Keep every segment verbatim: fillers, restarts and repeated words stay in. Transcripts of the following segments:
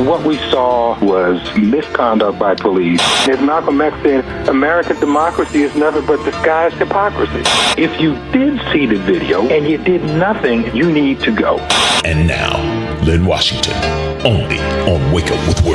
And what we saw was misconduct by police. As Malcolm X said, American democracy is nothing but disguised hypocrisy. If you did see the video and you did nothing, you need to go. And now, Lynn Washington, only on Wake Up With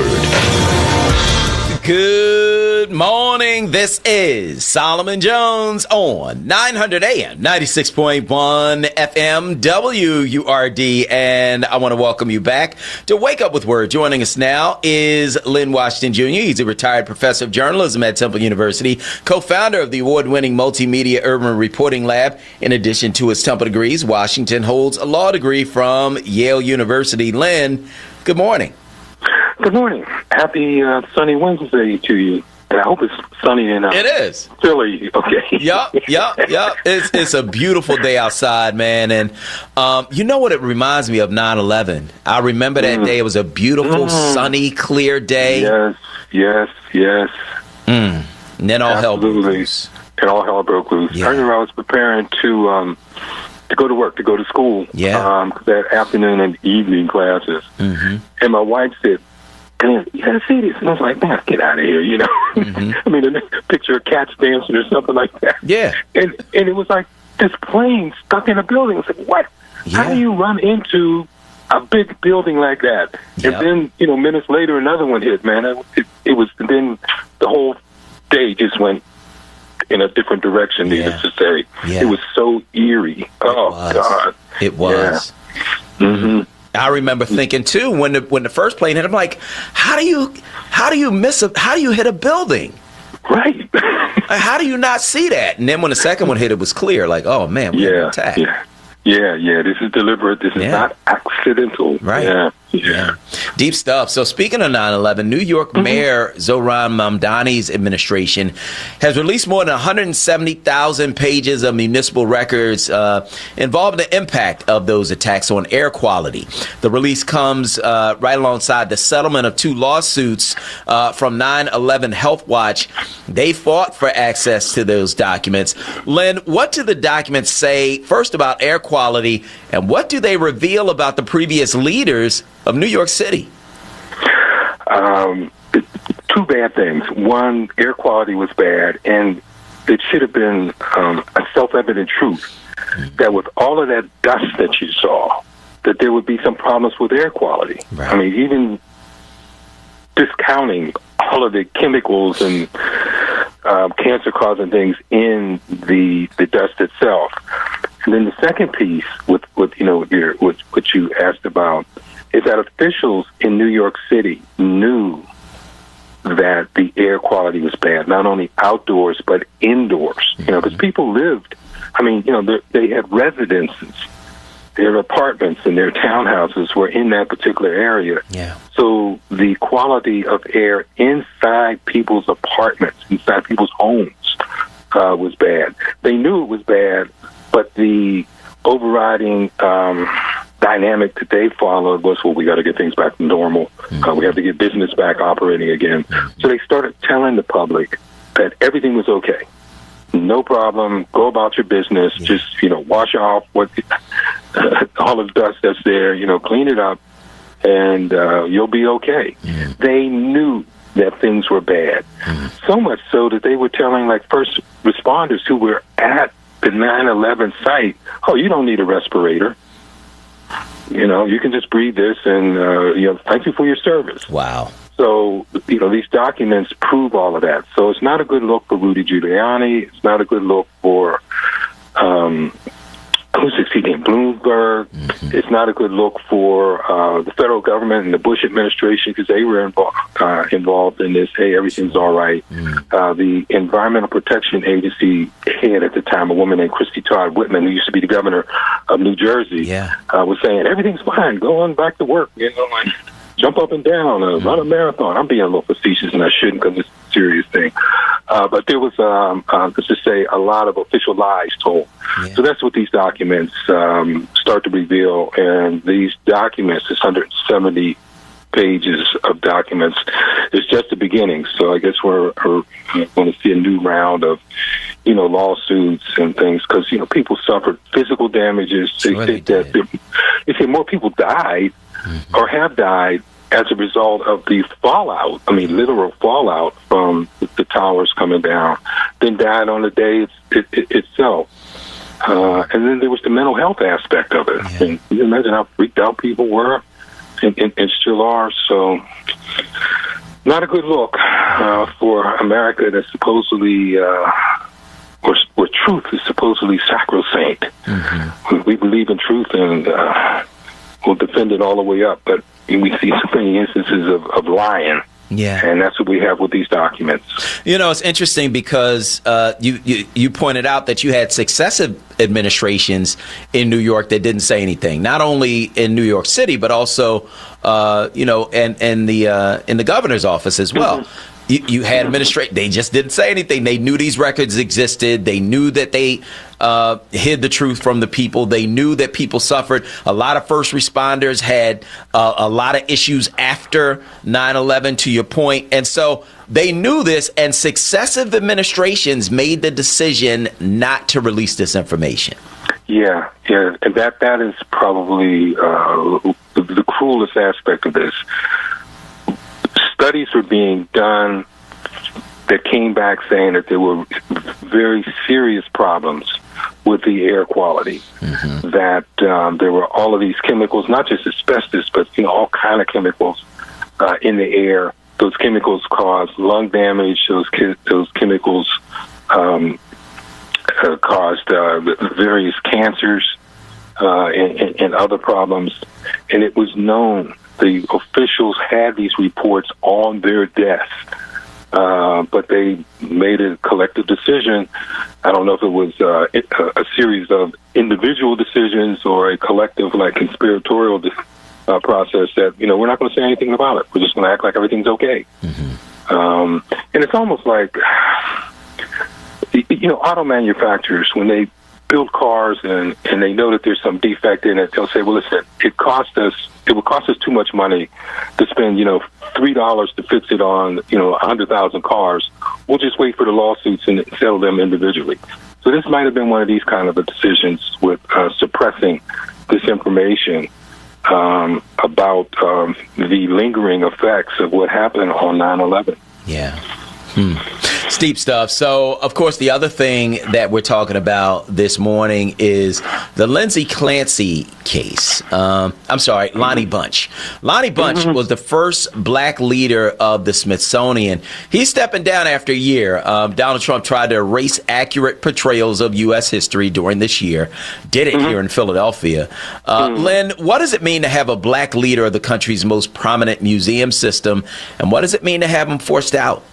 Word. Good morning. This is Solomon Jones on nine hundred A M, ninety-six point one F M, W U R D. And I want to welcome you back to Wake Up With Word. Joining us now is Lynn Washington Junior He's a retired professor of journalism at Temple University, co-founder of the award-winning Multimedia Urban Reporting Lab. In addition to his Temple degrees, Washington holds a law degree from Yale University. Lynn, good morning. Good morning. Happy uh, sunny Wednesday to you. And I hope it's sunny in uh, It is. Philly. Okay. Yup, yup, yup. It's, it's a beautiful day outside, man. And um, you know what it reminds me of? nine eleven. I remember that mm. day. It was a beautiful, mm. sunny, clear day. Yes, yes, yes. Mm. And then all Absolutely. hell broke loose. And all hell broke loose. Yeah. I remember I was preparing to um, to go to work, to go to school. Yeah. Um, that afternoon and evening classes. Mm-hmm. And my wife said, you gotta see this. And I was like, man, get out of here, you know. Mm-hmm. I mean, a picture of cats dancing or something like that. Yeah. And and it was like this plane stuck in a building. It's like, what? Yeah. How do you run into a big building like that? Yep. And then, you know, minutes later, another one hit, man. It, it, it was, then the whole day just went in a different direction, needless yeah. to say. Yeah. It was so eerie. It oh, was. God. It was. Yeah. Mm-hmm. I remember thinking too when the when the first plane hit, I'm like, how do you how do you miss a how do you hit a building? Right. How do you not see that? And then when the second one hit, it was clear. Like, oh man, we're yeah, attacked. Yeah, yeah, yeah. This is deliberate. This is yeah. not accidental. Right. Yeah. Yeah. yeah. Deep stuff. So speaking of nine eleven, New York mm-hmm. Mayor Zohran Mamdani's administration has released more than one hundred seventy thousand pages of municipal records uh, involving the impact of those attacks on air quality. The release comes uh, right alongside the settlement of two lawsuits uh, from nine eleven Health Watch. They fought for access to those documents. Lynn, what do the documents say, first, about air quality, and what do they reveal about the previous leaders of New York City? Um, two bad things. One, air quality was bad, and it should have been um, a self-evident truth that with all of that dust that you saw, that there would be some problems with air quality. Right. I mean, even discounting all of the chemicals and um, cancer-causing things in the the dust itself. And then the second piece, with, with you know, your, what, what you asked about, is that officials in New York City knew that the air quality was bad, not only outdoors, but indoors. You know, because people lived, I mean, you know, they had residences. Their apartments and their townhouses were in that particular area. Yeah. So the quality of air inside people's apartments, inside people's homes, uh, was bad. They knew it was bad, but the overriding um, dynamic that they followed was, well, we got to get things back to normal. Mm-hmm. Uh, we have to get business back operating again. Mm-hmm. So they started telling the public that everything was okay. No problem. Go about your business. Yeah. Just, you know, wash off what uh, all of the dust that's there, you know, clean it up, and uh, you'll be okay. Yeah. They knew that things were bad. Mm-hmm. So much so that they were telling, like, first responders who were at the nine eleven site, oh, you don't need a respirator. You know, you can just breathe this, and, uh, you know, thank you for your service. Wow. So, you know, these documents prove all of that. So it's not a good look for Rudy Giuliani. It's not a good look for, um, who's succeeding Bloomberg. Mm-hmm. It's not a good look for uh, the federal government and the Bush administration, because they were involved uh, involved in this. Hey, everything's all right. Mm-hmm. Uh, the Environmental Protection Agency head at the time, a woman named Christy Todd Whitman, who used to be the governor of New Jersey, yeah. uh, was saying everything's fine. Go on back to work. You know, like, jump up and down, uh, mm-hmm. run a marathon. I'm being a little facetious, and I shouldn't, because it's a serious thing. Uh, but there was, um, uh, let's just say, a lot of official lies told. Yeah. So that's what these documents um, start to reveal. And these documents, this one hundred seventy pages of documents, is just the beginning. So I guess we're, we're going to see a new round of, you know, lawsuits and things, because, you know, people suffered physical damages. Sure they they said that they say more people died mm-hmm. or have died as a result of the fallout, I mean, literal fallout from the towers coming down, then died on the day it's, it, it, itself. Uh, and then there was the mental health aspect of it. Yeah. And you imagine how freaked out people were and, and, and still are. So not a good look uh, for America that's supposedly, uh, or, or truth is supposedly sacrosanct. Mm-hmm. We believe in truth and uh, we'll defend it all the way up. But we see so many instances of, of lying. Yeah. And that's what we have with these documents. You know, it's interesting because uh, you, you you pointed out that you had successive administrations in New York that didn't say anything, not only in New York City, but also, uh, you know, and, and the uh, in the governor's office as well. Mm-hmm. You, you had administration. They just didn't say anything. They knew these records existed. They knew that they uh, hid the truth from the people. They knew that people suffered. A lot of first responders had uh, a lot of issues after nine eleven, to your point. And so they knew this, and successive administrations made the decision not to release this information. Yeah, yeah. And that, that is probably uh, the, the cruelest aspect of this. Studies were being done that came back saying that there were very serious problems with the air quality, mm-hmm. that um, there were all of these chemicals, not just asbestos, but you know all kind of chemicals uh, in the air. Those chemicals cause lung damage. Those ki- those chemicals um, uh, caused uh, various cancers uh, and, and, and other problems, and it was known. The officials had these reports on their desk, uh, but they made a collective decision. I don't know if it was uh, a, a series of individual decisions or a collective, like, conspiratorial uh, process that, you know, we're not going to say anything about it. We're just going to act like everything's okay. Mm-hmm. Um, and it's almost like, you know, auto manufacturers, when they build cars and, and they know that there's some defect in it, they'll say, well, listen, it cost us, it would cost us too much money to spend, you know, three dollars to fix it on, you know, a hundred thousand cars. We'll just wait for the lawsuits and settle them individually. So this might have been one of these kind of decisions with uh, suppressing this information um, about um, the lingering effects of what happened on nine eleven. Yeah. Hmm. Steep stuff. So, of course, the other thing that we're talking about this morning is the Lindsay Clancy case. Um, I'm sorry, Lonnie Bunch. Lonnie Bunch mm-hmm. was the first black leader of the Smithsonian. He's stepping down after a year. Um, Donald Trump tried to erase accurate portrayals of U S history during this year. Did it mm-hmm. here in Philadelphia. Uh, mm-hmm. Lynn, what does it mean to have a black leader of the country's most prominent museum system? And what does it mean to have him forced out?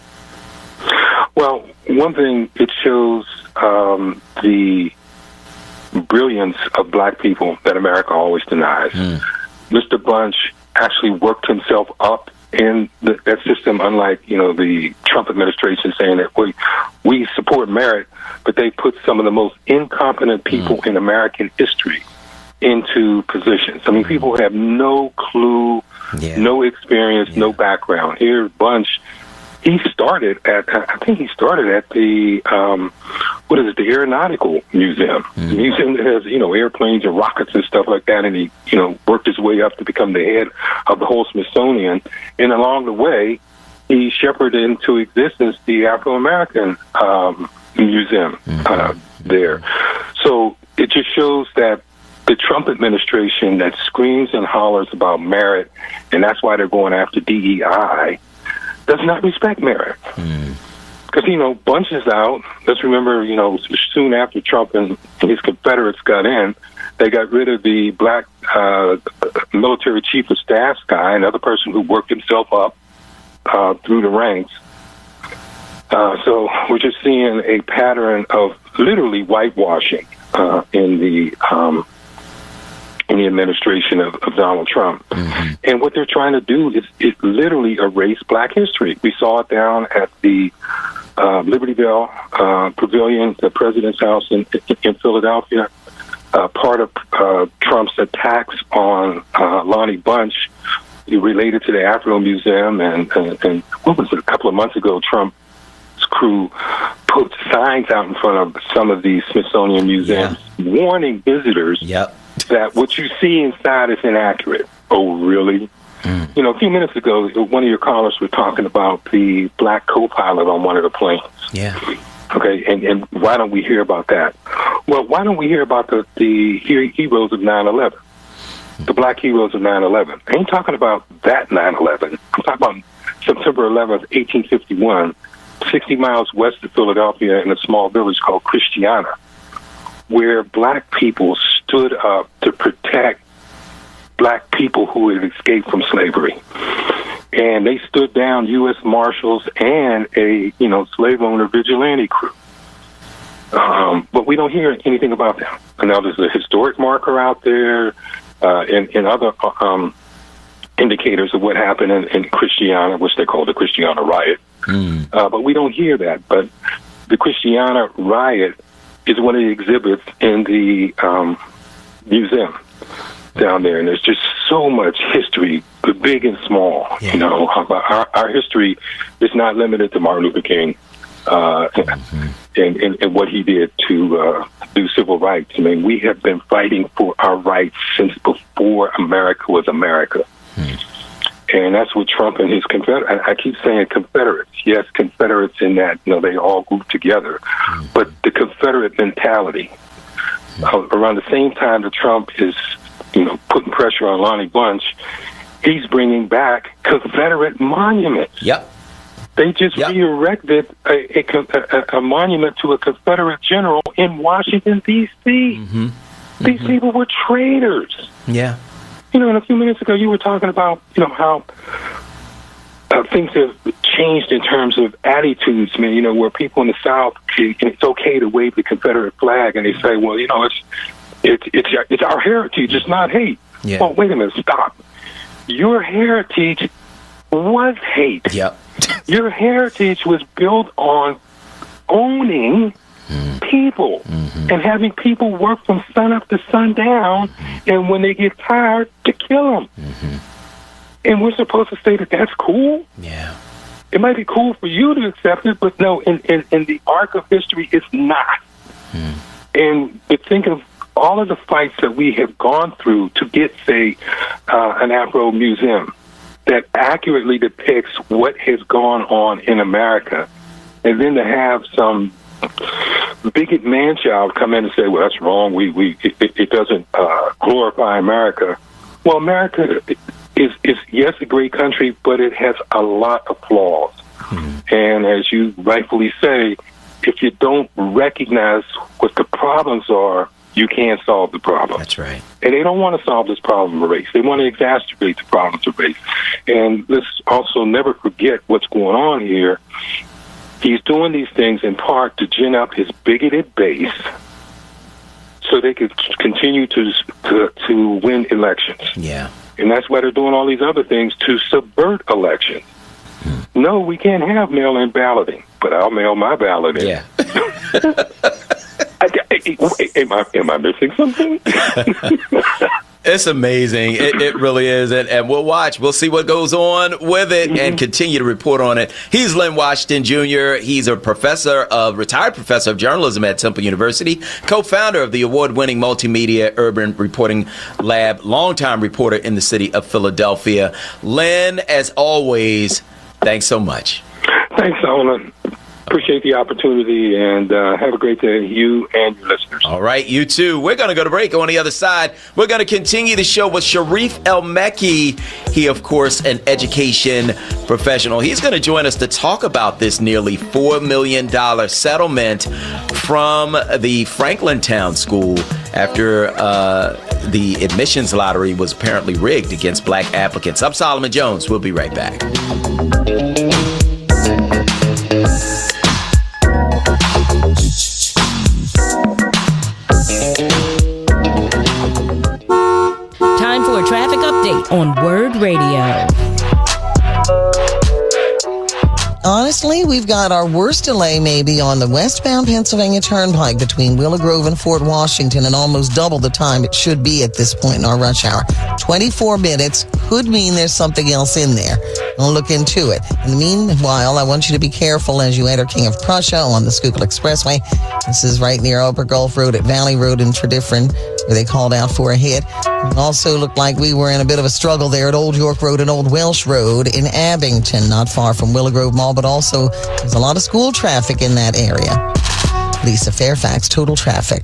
Well, one thing, it shows um, the brilliance of black people that America always denies. Mm. Mister Bunch actually worked himself up in the, that system, unlike, you know, the Trump administration saying that we, we support merit, but they put some of the most incompetent people mm. in American history into positions. I mean, people have no clue, yeah. no experience, yeah. no background. Here, Bunch... He started at, I think he started at the, um, what is it, the Aeronautical Museum. Mm-hmm. The museum that has, you know, airplanes and rockets and stuff like that, and he, you know, worked his way up to become the head of the whole Smithsonian. And along the way, he shepherded into existence the Afro-American um, Museum mm-hmm. uh, there. So it just shows that the Trump administration that screams and hollers about merit, and that's why they're going after D E I, does not respect merit. Because, mm. you know, Bunch is out. Let's remember, you know, soon after Trump and his Confederates got in, they got rid of the black uh, military chief of staff guy, another person who worked himself up uh, through the ranks. Uh, so we're just seeing a pattern of literally whitewashing uh, in the um, in the administration of, of Donald Trump. Mm-hmm. And what they're trying to do is, is literally erase black history. We saw it down at the uh, Libertyville uh, Pavilion, the President's House in, in Philadelphia. Uh, part of uh, Trump's attacks on uh, Lonnie Bunch related to the Afro Museum. And, and, and what was it, a couple of months ago, Trump's crew put signs out in front of some of these Smithsonian museums yeah. warning visitors yep. that what you see inside is inaccurate. Oh, really? Mm. You know, a few minutes ago, one of your callers was talking about the black co-pilot on one of the planes. Yeah. Okay, and, and why don't we hear about that? Well, why don't we hear about the, the heroes of nine eleven? The black heroes of nine eleven. I ain't talking about that nine eleven. I'm talking about September eleventh, eighteen fifty-one, sixty miles west of Philadelphia in a small village called Christiana, where black people stood up to protect black people who had escaped from slavery. And they stood down U S Marshals and a, you know, slave owner vigilante crew. Um, but we don't hear anything about them. And now there's a historic marker out there uh, and, and other um, indicators of what happened in, in Christiana, which they call the Christiana riot. Mm. Uh, but we don't hear that. But the Christiana riot is one of the exhibits in the um, museum down there, and there's just so much history, big and small. Yeah. You know, our, our history is not limited to Martin Luther King uh, mm-hmm. and, and, and what he did to uh, do civil rights. I mean, we have been fighting for our rights since before America was America. Mm. And that's what Trump and his Confederates, I keep saying Confederates. Yes, Confederates in that, you know, they all grouped together. Mm. But the Confederate mentality, mm. uh, around the same time that Trump is, you know, putting pressure on Lonnie Bunch, he's bringing back Confederate monuments. Yep. They just yep. re-erected a, a, a, a monument to a Confederate general in Washington, D C Mm-hmm. These mm-hmm. people were traitors. Yeah. You know, and a few minutes ago, you were talking about, you know, how uh, things have changed in terms of attitudes, man, you know, where people in the South, it's okay to wave the Confederate flag, and they say, well, you know, it's it's it's, it's our heritage, it's not hate. Yeah. Well, wait a minute, stop. Your heritage was hate. Yep. Your heritage was built on owning mm. people mm-hmm. and having people work from sun up to sundown, mm-hmm. and when they get tired, to kill them. Mm-hmm. And we're supposed to say that that's cool? Yeah. It might be cool for you to accept it, but no, in, in, in the arc of history, it's not. Mm. And to think of all of the fights that we have gone through to get, say, uh, an Afro museum that accurately depicts what has gone on in America, and then to have some bigot man-child come in and say, well, that's wrong, we, we it, it doesn't uh, glorify America. Well, America is, is, yes, a great country, but it has a lot of flaws. Mm-hmm. And as you rightfully say, if you don't recognize what the problems are, you can't solve the problem. That's right. And they don't want to solve this problem of race. They want to exacerbate the problems of race. And let's also never forget what's going on here. He's doing these things in part to gin up his bigoted base so they could continue to to, to win elections. Yeah. And that's why they're doing all these other things to subvert elections. Hmm. No, we can't have mail-in balloting, but I'll mail my ballot in. Yeah. I, I, am, I, am I missing something? It's amazing. It, it really is. And, and we'll watch. We'll see what goes on with it mm-hmm. and continue to report on it. He's Len Washington Junior He's a professor of, retired professor of journalism at Temple University, co-founder of the award-winning multimedia urban reporting lab, longtime reporter in the city of Philadelphia. Len, as always, thanks so much. Thanks, Owen. Appreciate the opportunity, and uh, have a great day, you and your listeners. All right, you too. We're going to go to break. On the other side, we're going to continue the show with Sharif El-Mekki. He, of course, an education professional. He's going to join us to talk about this nearly four million dollars settlement from the Franklintown School after uh, the admissions lottery was apparently rigged against black applicants. I'm Solomon Jones. We'll be right back. Time for a traffic update on Word Radio. Honestly, we've got our worst delay maybe on the westbound Pennsylvania Turnpike between Willow Grove and Fort Washington, and almost double the time it should be at this point in our rush hour. twenty-four minutes could mean there's something else in there. I'll look into it. In the meanwhile, I want you to be careful as you enter King of Prussia on the Schuylkill Expressway. This is right near Upper Gulf Road at Valley Road in Tredyffrin, where they called out for a hit. It also looked like we were in a bit of a struggle there at Old York Road and Old Welsh Road in Abington, not far from Willow Grove Mall, but also there's a lot of school traffic in that area. Lisa Fairfax, Total Traffic.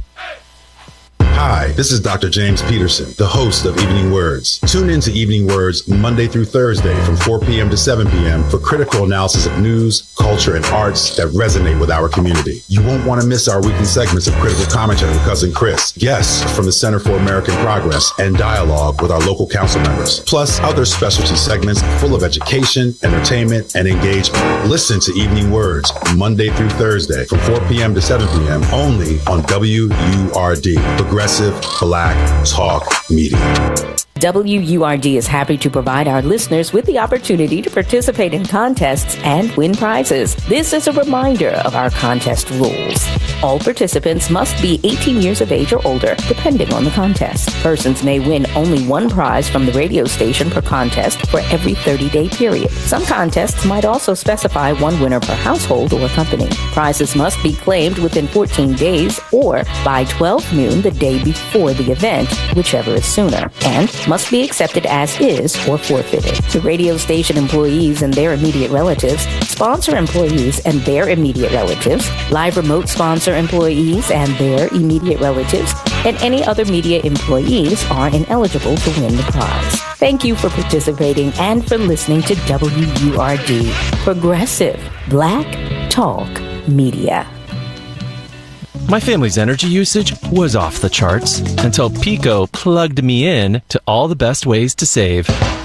Hi, this is Doctor James Peterson, the host of Evening Words. Tune in to Evening Words Monday through Thursday from four p.m. to seven p.m. for critical analysis of news, culture, and arts that resonate with our community. You won't want to miss our weekly segments of critical commentary with Cousin Chris, guests from the Center for American Progress, and dialogue with our local council members, plus other specialty segments full of education, entertainment, and engagement. Listen to Evening Words Monday through Thursday from four p.m. to seven p.m. only on W U R D, Progressive Black Talk Media. W U R D is happy to provide our listeners with the opportunity to participate in contests and win prizes. This is a reminder of our contest rules. All participants must be eighteen years of age or older, depending on the contest. Persons may win only one prize from the radio station per contest for every thirty-day period. Some contests might also specify one winner per household or company. Prizes must be claimed within fourteen days or by twelve noon the day before the event, whichever is sooner, and must be accepted as is or forfeited. The radio station employees and their immediate relatives, sponsor employees and their immediate relatives, live remote sponsor employees and their immediate relatives, and any other media employees are ineligible to win the prize. Thank you for participating and for listening to W U R D, Progressive Black Talk Media. My family's energy usage was off the charts until Pico plugged me in to all the best ways to save.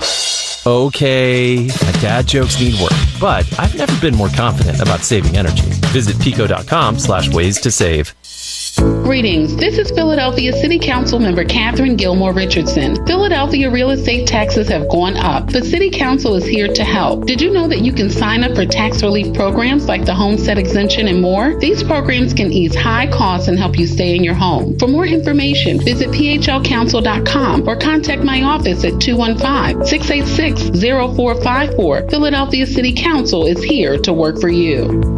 Okay, my dad jokes need work, but I've never been more confident about saving energy. Visit pico.com slash ways to save. Greetings. This is Philadelphia City Council member Catherine Gilmore Richardson. Philadelphia real estate taxes have gone up, but City Council is here to help. Did you know that you can sign up for tax relief programs like the homestead exemption and more? These programs can ease high costs and help you stay in your home. For more information, visit p h l council dot com or contact my office at two one five, six eight six, zero four five four. Philadelphia City Council is here to work for you.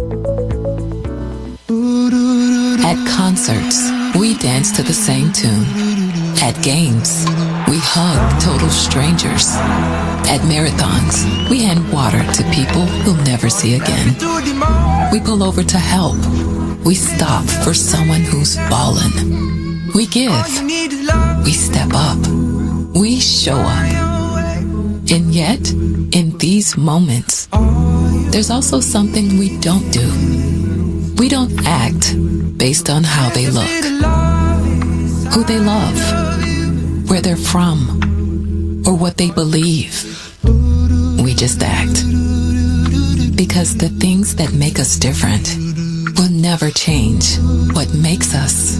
At concerts, we dance to the same tune. At games, we hug total strangers. At marathons, we hand water to people we'll never see again. We pull over to help. We stop for someone who's fallen. We give. We step up. We show up. And yet, in these moments, there's also something we don't do. We don't act based on how they look, who they love, where they're from, or what they believe. We just act. Because the things that make us different will never change what makes us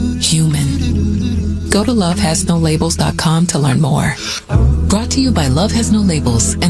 human. Go to love has no labels dot com to learn more. Brought to you by Love Has No Labels and